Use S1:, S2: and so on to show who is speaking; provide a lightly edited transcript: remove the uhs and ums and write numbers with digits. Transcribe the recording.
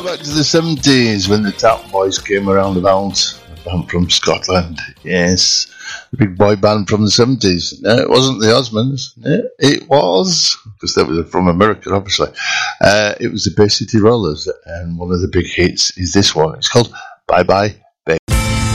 S1: Back to the 70s when the Tap Boys came around about. A band from Scotland. Yes. The big boy band from the 70s. No, it wasn't the Osmonds. No, it was, because that was from America, obviously. It was the Bay City Rollers, and one of the big hits is this one. It's called Bye Bye